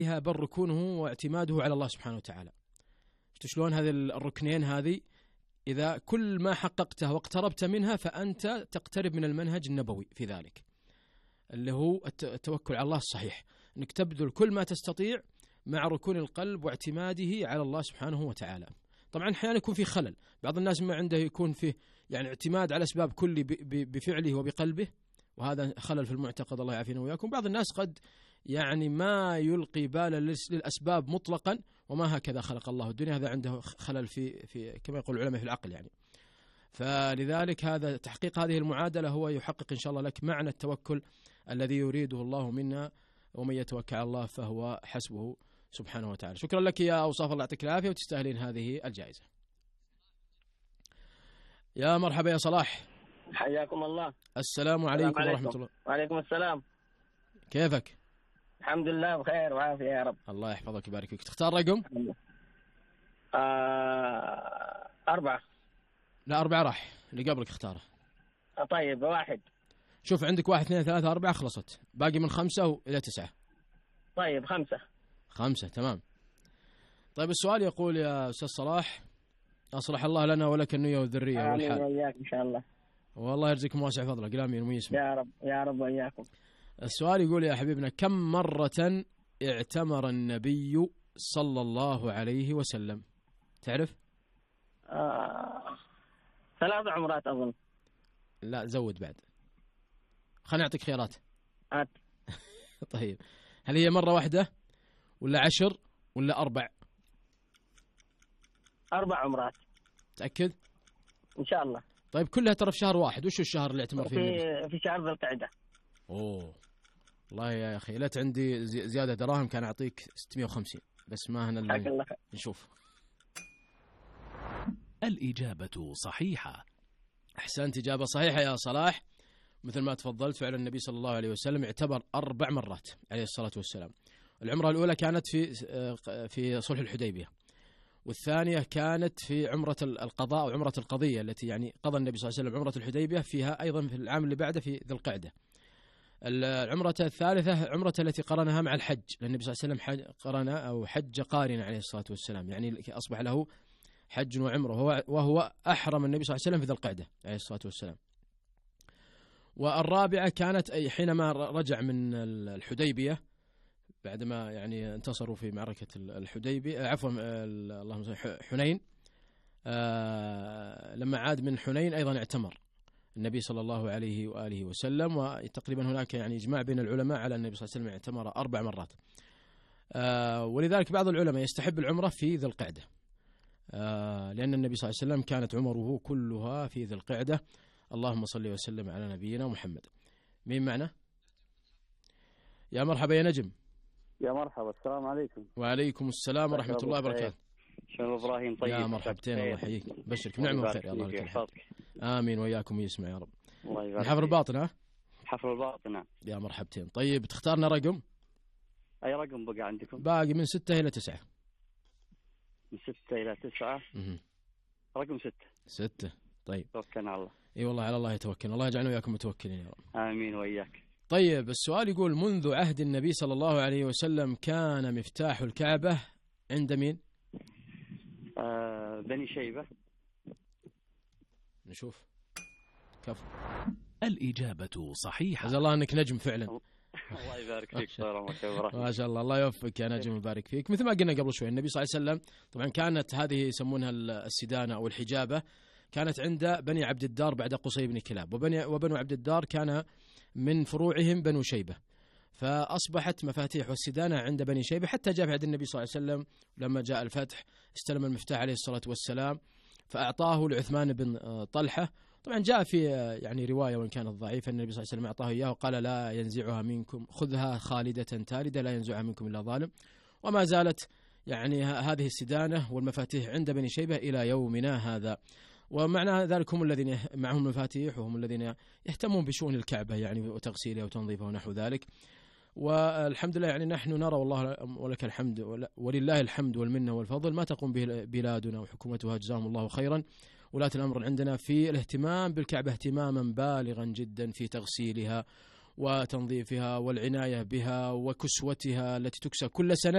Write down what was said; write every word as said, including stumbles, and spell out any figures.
بل ركونه واعتماده على الله سبحانه وتعالى. شلون هذه الركنين هذه إذا كل ما حققتها واقتربت منها فأنت تقترب من المنهج النبوي في ذلك، اللي هو التوكل على الله الصحيح، أنك تبذل كل ما تستطيع مع ركون القلب واعتماده على الله سبحانه وتعالى. طبعا أحيانا يكون في خلل، بعض الناس ما عنده يكون فيه يعني اعتماد على أسباب كل بفعله وبقلبه، وهذا خلل في المعتقد، الله يعافينا وياكم. بعض الناس قد يعني ما يلقي بالا للأسباب مطلقا، وما هكذا خلق الله الدنيا، هذا عنده خلل في في كما يقول العلماء في العقل يعني. فلذلك هذا تحقيق هذه المعادلة هو يحقق إن شاء الله لك معنى التوكل الذي يريده الله منا، ومن يتوكل على الله فهو حسبه سبحانه وتعالى. شكرا لك يا أوصاف، الله يعطيك العافية وتستاهلين هذه الجائزة. يا مرحبا يا صلاح. حياكم الله. السلام عليكم ورحمة الله. وعليكم السلام. كيفك؟ الحمد لله بخير وعافية يا رب. الله يحفظك ويبارك فيك. تختار رقم؟ آه أربعة. لا أربعة راح، اللي قبلك اختاره. طيب واحد. شوف عندك واحد اثنين ثلاثة أربعة خلصت، باقي من خمسة إلى تسعة. طيب خمسة. خمسة تمام. طيب السؤال يقول يا أستاذ صلاح: أصلح الله لنا ولك النية والذرية والحال. آمين وإياك إن شاء الله. والله يرزقكم واسع فضلك. آمين ويسمع. يا رب يا رب وإياكم. السؤال يقول يا حبيبنا: كم مرة اعتمر النبي صلى الله عليه وسلم؟ تعرف؟ آه... ثلاث عمرات أظن. لا زود بعد، خليني أعطيك خيارات. هات. طيب هل هي مرة واحدة ولا عشر ولا أربع؟ أربع عمرات. تأكد؟ إن شاء الله. طيب كلها ترى في شهر واحد، وش الشهر اللي اعتمر فيه في النبي؟ في شهر ذي القعدة. أوه والله يا أخي لت عندي زيادة دراهم كان أعطيك ستمائة وخمسين، بس ما هنا اللي نشوف. الإجابة صحيحة. أحسنت، إجابة صحيحة يا صلاح. مثل ما تفضلت فعلا النبي صلى الله عليه وسلم اعتبر أربع مرات عليه الصلاة والسلام. العمرة الأولى كانت في في صلح الحديبية، والثانية كانت في عمرة القضاء أو عمرة القضية التي يعني قضى النبي صلى الله عليه وسلم عمرة الحديبية فيها أيضا في العام اللي بعده في ذي القعدة. العمرة الثالثة عمرة التي قرنها مع الحج، لأن النبي صلى الله عليه وسلم قرن أو حج قارن عليه الصلاة والسلام، يعني أصبح له حج وعمره، وهو أحرم النبي صلى الله عليه وسلم في ذي القعدة عليه الصلاة والسلام. والرابعة كانت أي حينما رجع من الحديبية بعدما يعني انتصروا في معركة الحديبية، عفوا اللهم صل حنين، آه لما عاد من حنين أيضا اعتمر النبي صلى الله عليه وآله وسلم. وتقريبا هناك يعني إجماع بين العلماء على النبي صلى الله عليه وسلم اعتمر أربع مرات. آه ولذلك بعض العلماء يستحب العمرة في ذي القعدة، آه لأن النبي صلى الله عليه وسلم كانت عمره كلها في ذي القعدة. اللهم صل وسلم على نبينا محمد. مين معنا؟ يا مرحبا يا نجم. يا مرحبا، السلام عليكم. وعليكم السلام ورحمة الله وبركاته. شنو إبراهيم؟ طيب يا مرحبتين، الله يحييك، بشرك نعم وخير. يا الله لك الحمد. آمين وإياكم يسمع يا رب. الله يبارك. حفر الباطن. ها حفر الباطن نعم. يا مرحبتين. طيب تختارنا رقم؟ أي رقم بقى عندكم؟ باقي من ستة إلى تسعة. من ستة إلى تسعة. مه. رقم ستة. ستة. طيب توكلنا على الله. اي والله على الله يتوكل، الله يجعلنا وياكم متوكلين يا رب. آمين وإياك. طيب السؤال يقول: منذ عهد النبي صلى الله عليه وسلم كان مفتاح الكعبة عند مين؟ آه بني شيبة. نشوف. كفو. الإجابة صحيحة. جزا الله أنك نجم فعلا. الله يبارك فيك. ما شاء الله، الله يوفقك يا نجم ويبارك فيك. مثل ما قلنا قبل شوي النبي صلى الله عليه وسلم طبعا كانت هذه يسمونها السدانة أو الحجابة، كانت عند بني عبد الدار بعد قصي بن كلاب، وبني وبنو عبد الدار كان من فروعهم بنو شيبة، فأصبحت مفاتيح والسدانة عند بني شيبة، حتى جاء في عهد النبي صلى الله عليه وسلم لما جاء الفتح استلم المفتاح عليه الصلاة والسلام فأعطاه لعثمان بن طلحة. طبعا جاء في يعني رواية وإن كانت ضعيفة أن النبي صلى الله عليه وسلم أعطاه إياه وقال: لا ينزعها منكم، خذها خالدة تالدة لا ينزعها منكم إلا ظالم. وما زالت يعني هذه السدانة والمفاتيح عند بني شيبة إلى يومنا هذا. ومعنى ذلك هم الذين معهم مفاتيح وهم الذين يهتمون بشؤون الكعبة يعني وتغسيلها وتنظيفها ونحو ذلك. والحمد لله يعني نحن نرى والله ولك الحمد ولله الحمد والمنة والفضل ما تقوم به بلادنا وحكومتها جزاهم الله خيرا. ولاة الأمر عندنا في الاهتمام بالكعبة اهتماما بالغا جدا في تغسيلها وتنظيفها والعناية بها وكسوتها التي تكسى كل سنة.